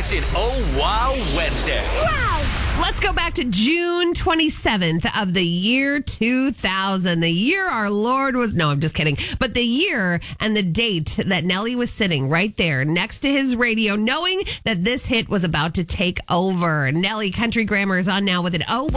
It's an Oh Wow Wednesday. Let's go back to June 27th of the year 2000. The year our Lord was... No, I'm just kidding. But the year and the date that Nelly was sitting right there next to his radio, knowing that this hit was about to take over. Nelly Country Grammar is on now with an Oh